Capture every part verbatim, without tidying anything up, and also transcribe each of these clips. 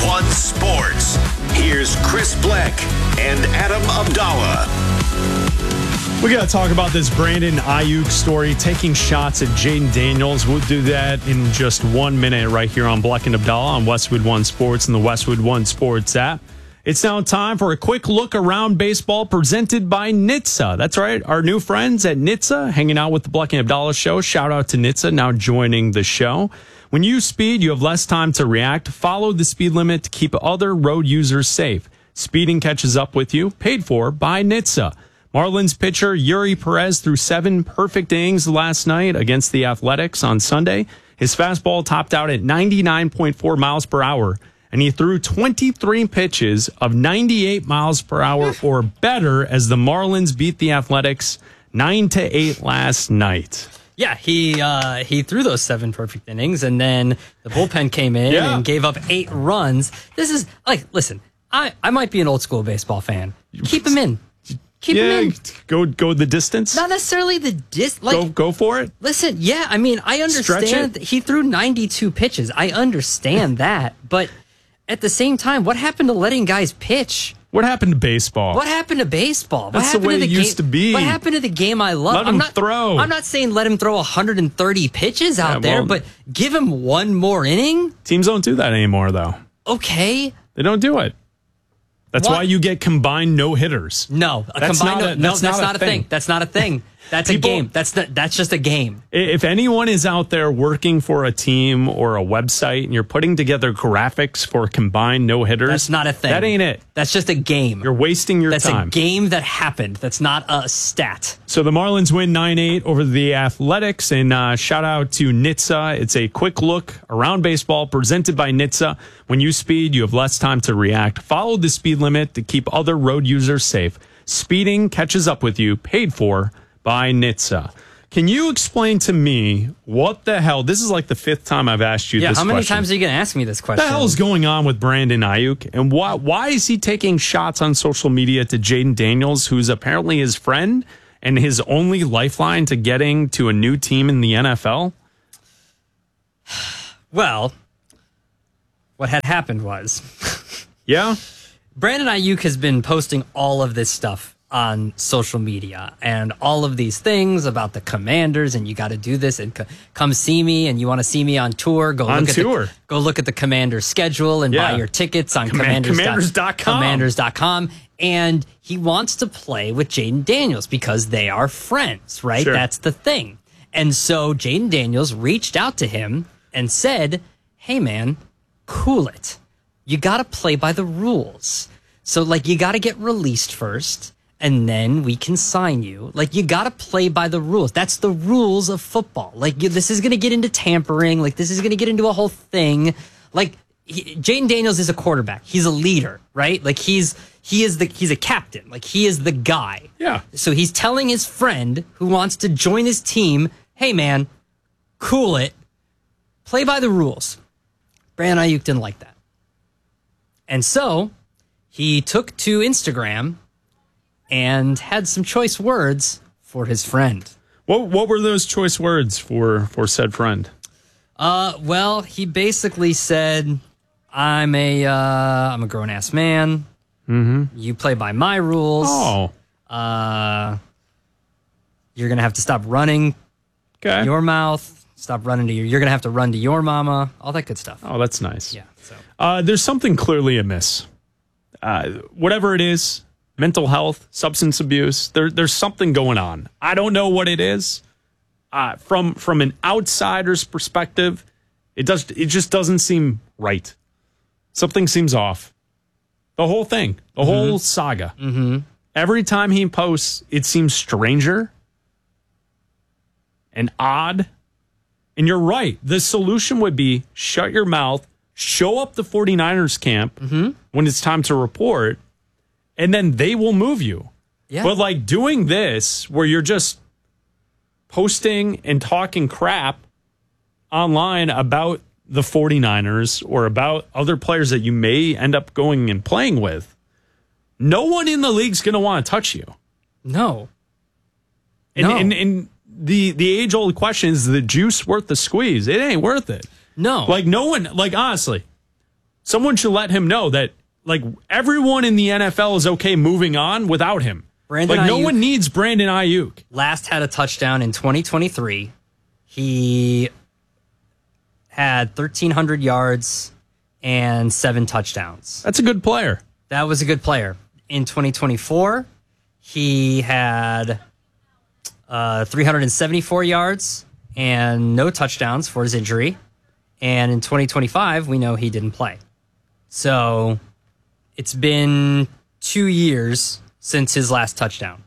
one Sports. Here's Chris Bleck and Adam Abdallah. We got to talk about this Brandon Aiyuk story, taking shots at Jaden Daniels. We'll do that in just one minute right here on Bleck and Abdallah on Westwood One Sports and the Westwood One Sports app. It's now time for a quick look around baseball presented by N H T S A. That's right, our new friends at N H T S A hanging out with the Bleck and Abdallah show. Shout out to N H T S A now joining the show. When you speed, you have less time to react. Follow the speed limit to keep other road users safe. Speeding catches up with you. Paid for by N H T S A. Marlins pitcher Yuri Perez threw seven perfect innings last night against the Athletics on Sunday. His fastball topped out at ninety-nine point four miles per hour, and he threw twenty-three pitches of ninety-eight miles per hour or better as the Marlins beat the Athletics nine to eight last night. Yeah, he uh, he threw those seven perfect innings, and then the bullpen came in yeah. and gave up eight runs. This is, like, listen, I, I might be an old school baseball fan. Keep him in. Keep yeah, him in. Go go the distance. Not necessarily the dis. Like, go go for it. Listen, yeah, I mean, I understand that he threw ninety-two pitches. I understand that, but at the same time, what happened to letting guys pitch? What happened to baseball? What happened to baseball? That's what happened the way to the it game? used to be. What happened to the game I love? Let I'm him not, throw. I'm not saying let him throw one hundred thirty pitches out Yeah, there, well, but give him one more inning. Teams don't do that anymore, though. Okay. They don't do it. That's What? why you get combined no hitters. No, a That's combined. not a- no, that's that's not a not a thing. thing. That's not a thing. That's People- a game. That's the, that's just a game. If anyone is out there working for a team or a website and you're putting together graphics for combined no hitters, That's not a thing. That ain't it. That's just a game. You're wasting your That's time. a game that happened. That's not a stat. So the Marlins win nine eight over the Athletics, and uh, shout out to N H T S A. It's a quick look around baseball presented by N H T S A. When you speed, you have less time to react. Follow the speed limit to keep other road users safe. Speeding catches up with you. Paid for by N H T S A. Can you explain to me what the hell? This is like the fifth time I've asked you Yeah, this how many question. times are you going to ask me this question? What the hell is going on with Brandon Aiyuk, and why why is he taking shots on social media to Jaden Daniels, who's apparently his friend and his only lifeline to getting to a new team in the N F L? Well, what had happened was Yeah? Brandon Aiyuk has been posting all of this stuff on social media and all of these things about the Commanders, and you got to do this and c- come see me, and you want to see me on tour, go On look at tour. the, go look at the Commanders schedule and Yeah. buy your tickets on Command- commanders. commanders dot com. commanders dot com. And he wants to play with Jaden Daniels because they are friends, right? Sure. That's the thing. And so Jaden Daniels reached out to him and said, "Hey man, cool it. You got to play by the rules. So, like, you got to get released first, and then we can sign you. Like, you got to play by the rules. That's the rules of football. Like, you, this is going to get into tampering. Like, this is going to get into a whole thing. Like, he- Jaden Daniels is a quarterback. He's a leader, right? Like, he's he is the he's a captain. Like, he is the guy. Yeah. So he's telling his friend who wants to join his team, hey, man, cool it. Play by the rules. Brandon Aiyuk didn't like that. And so he took to Instagram and had some choice words for his friend. What what were those choice words for, for said friend? Uh, well, he basically said, I'm a, uh, I'm a grown ass man. Mm-hmm. You play by my rules. Oh, Uh, you're going to have to stop running okay. your mouth. Stop running to your, you're going to have to run to your mama. All that good stuff. Oh, that's nice. Yeah. So. Uh, there's something clearly amiss. Uh, whatever it is, mental health, substance abuse, there, there's something going on. I don't know what it is. Uh, from from an outsider's perspective, it does it just doesn't seem right. Something seems off. The whole thing, the mm-hmm. whole saga. Mm-hmm. Every time he posts, it seems stranger and odd. And you're right. The solution would be shut your mouth, show up the 49ers camp mm-hmm. when it's time to report, and then they will move you. Yeah. But like doing this where you're just posting and talking crap online about the 49ers or about other players that you may end up going and playing with, no one in the league's going to want to touch you. No. And, no. and, and the, the age-old question is, the juice worth the squeeze? It ain't worth it. No. Like, no one, like, honestly, someone should let him know that, like, everyone in the N F L is okay moving on without him. Brandon like, no Ayuk one needs Brandon Ayuk. Last had a touchdown in twenty twenty-three. He had thirteen hundred yards and seven touchdowns. That's a good player. That was a good player. In twenty twenty-four, he had uh, three hundred seventy-four yards and no touchdowns for his injury. And in twenty twenty-five, we know he didn't play. So it's been two years since his last touchdown.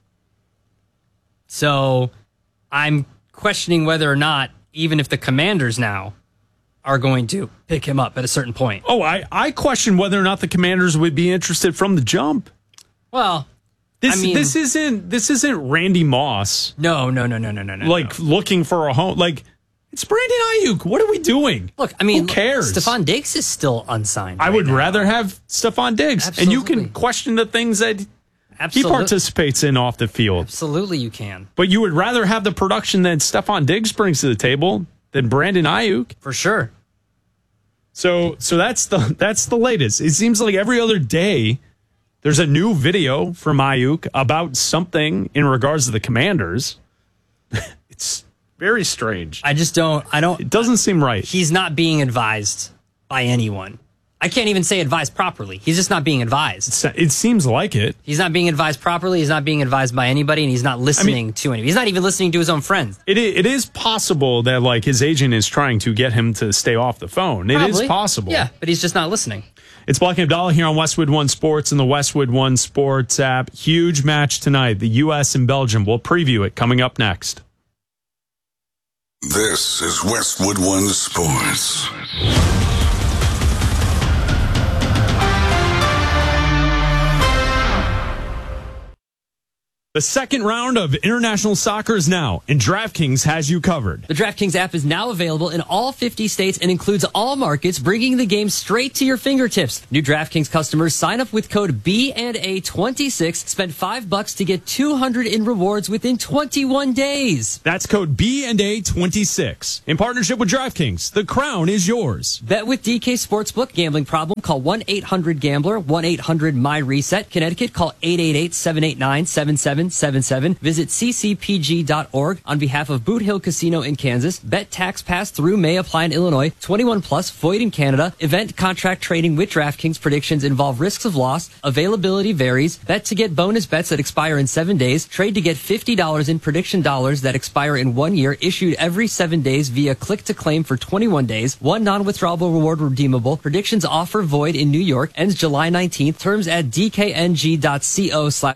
So I'm questioning whether or not, even if the Commanders now are going to pick him up at a certain point. Oh, I, I question whether or not the Commanders would be interested from the jump. Well, this I mean, this isn't this isn't Randy Moss. No, no, no, no, no, no, no. Like no. looking for a home. Like, it's Brandon Ayuk. What are we doing? Look, I mean, who cares? Stephon Diggs is still unsigned. I right would now. rather have Stephon Diggs, Absolutely. and you can question the things that Absolutely. he participates in off the field. Absolutely, you can. But you would rather have the production that Stephon Diggs brings to the table than Brandon Ayuk. For sure. So, so that's the that's the latest. It seems like every other day there's a new video from Ayuk about something in regards to the Commanders. It's very strange. I just don't, I don't, It doesn't seem right. he's not being advised by anyone. I can't even say advised properly. He's just not being advised. It seems like it. He's not being advised properly. He's not being advised by anybody, and he's not listening I mean, to anybody. He's not even listening to his own friends. It is, it is possible that like his agent is trying to get him to stay off the phone. It Probably. is possible. Yeah, but he's just not listening. It's Black and Abdallah here on Westwood One Sports and the Westwood One Sports app. Huge match tonight, the U S and Belgium. We'll preview it coming up next. This is Westwood One Sports. The second round of international soccer is now, and DraftKings has you covered. The DraftKings app is now available in all fifty states and includes all markets, bringing the game straight to your fingertips. New DraftKings customers sign up with code B and A twenty-six, spend five bucks to get two hundred in rewards within twenty-one days. That's code B and A twenty-six. In partnership with DraftKings, the crown is yours. Bet with D K Sportsbook. Gambling problem? Call one eight hundred gambler, one eight hundred my reset. Connecticut, call eight eight eight, seven eight nine, seven seven seven seven. Visit c c p g dot org on behalf of Boot Hill Casino in Kansas. Bet tax pass through may apply in Illinois. twenty-one plus, void in Canada. Event contract trading with DraftKings. Predictions involve risks of loss. Availability varies. Bet to get bonus bets that expire in seven days. Trade to get fifty dollars in prediction dollars that expire in one year. Issued every seven days via click to claim for twenty-one days. One non-withdrawable reward redeemable. Predictions offer void in New York. Ends July nineteenth. Terms at d k n g dot co slash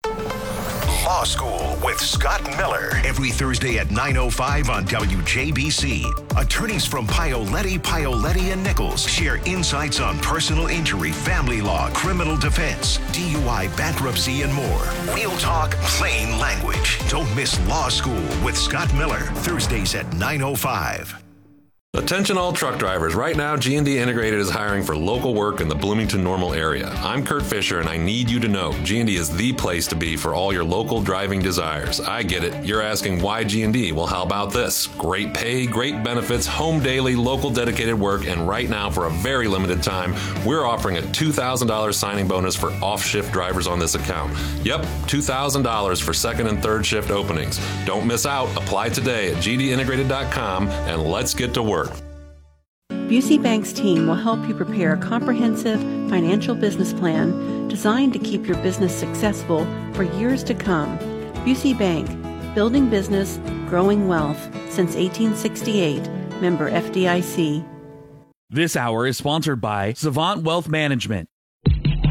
Law School with Scott Miller. Every Thursday at nine oh five on W J B C. Attorneys from Paoletti, Paoletti and Nichols share insights on personal injury, family law, criminal defense, D U I, bankruptcy, and more. We'll talk plain language. Don't miss Law School with Scott Miller. Thursdays at nine oh five. Attention all truck drivers. Right now, G and D Integrated is hiring for local work in the Bloomington-Normal area. I'm Kurt Fisher, and I need you to know G and D is the place to be for all your local driving desires. I get it. You're asking why G and D? Well, how about this? Great pay, great benefits, home daily, local dedicated work, and right now, for a very limited time, we're offering a two thousand dollars signing bonus for off-shift drivers on this account. Yep, two thousand dollars for second and third shift openings. Don't miss out. Apply today at g d integrated dot com, and let's get to work. Busey Bank's team will help you prepare a comprehensive financial business plan designed to keep your business successful for years to come. Busey Bank, building business, growing wealth since eighteen sixty-eight, member F D I C. This hour is sponsored by Savant Wealth Management.